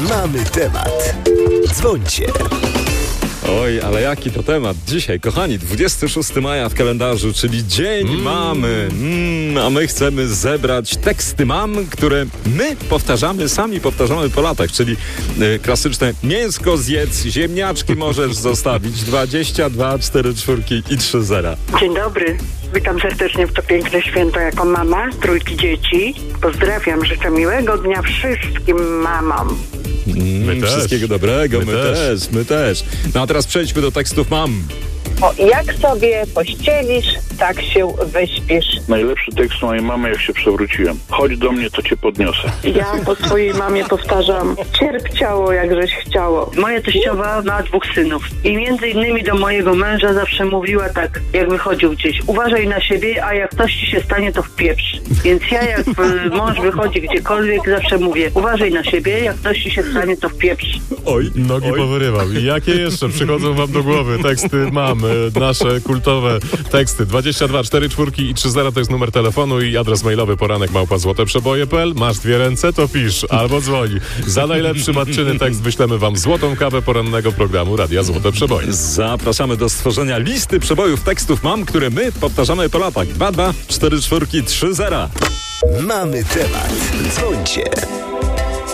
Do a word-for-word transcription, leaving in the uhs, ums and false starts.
Mamy temat. Dzwońcie. Oj, ale jaki to temat dzisiaj, kochani, dwudziestego szóstego maja w kalendarzu, czyli Dzień mm. Mamy, mm, a my chcemy zebrać teksty mam, które my powtarzamy, sami powtarzamy po latach, czyli y, klasyczne mięsko zjedz, ziemniaczki możesz zostawić, dwadzieścia dwa, cztery czwórki i trzy zera. Dzień dobry, witam serdecznie w to piękne święto jako mama trójki dzieci. Pozdrawiam, życzę miłego dnia wszystkim mamom. Mm, My też. Wszystkiego dobrego, my, My też. też. my też. No a teraz przejdźmy do tekstów mam. O, jak sobie pościelisz, tak się wyśpisz. Najlepszy tekst mojej mamy, jak się przewróciłem. Chodź do mnie, to cię podniosę. Ja po swojej mamie powtarzam, cierp ciało, jakżeś chciało. Moja teściowa ma dwóch synów i między innymi do mojego męża zawsze mówiła tak, jak wychodził gdzieś, uważaj na siebie, a jak coś ci się stanie, to wpieprz. Więc ja, jak y, mąż wychodzi gdziekolwiek, zawsze mówię, uważaj na siebie, jak coś ci się stanie, to wpieprz. Oj, Nogi oj. powyrywał. I jakie jeszcze przychodzą wam do głowy teksty mamy, nasze kultowe teksty? dwadzieścia dwa, cztery czwórki i trzy zera to jest numer telefonu i adres mailowy poranek małpa złoteprzeboje kropka p l. Masz dwie ręce, to pisz albo dzwoni. Za najlepszy matczyny tekst wyślemy wam złotą kawę porannego programu Radia Złote Przeboje. Zapraszamy do stworzenia listy przebojów tekstów mam, które my powtarzamy po latach. dwa dwa, cztery czwórki, trzy zera. Mamy temat. Dzwońcie.